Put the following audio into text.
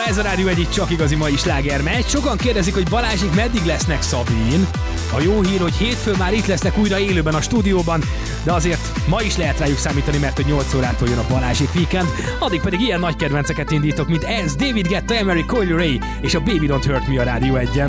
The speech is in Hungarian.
ez a Rádió egyik csak igazi mai sláger megy. Sokan kérdezik, hogy Balázsék meddig lesznek, Szabin. A jó hír, hogy hétfőn már itt lesznek újra élőben a stúdióban, de azért ma is lehet rájuk számítani, mert hogy 8 órától jön a Balázsék Weekend. Addig pedig ilyen nagy kedvenceket indítok, mint ez, David Guetta, Emery, Coily Ray és a Baby Don't Hurt Me a Rádió 1-en.